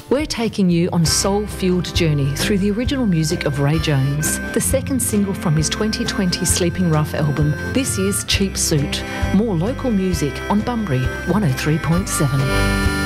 We're taking you on soul-fueled journey through the original music of Ray Jones, the second single from his 2020 Sleeping Rough album. This is Cheap Suit, more local music on Bunbury 103.7.